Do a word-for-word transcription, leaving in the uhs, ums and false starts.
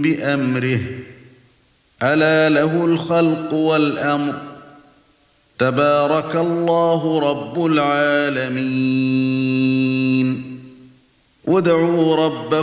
بأمره ألا له الخلق والأمر تبارك الله رب العالمين. ادعوا ربكم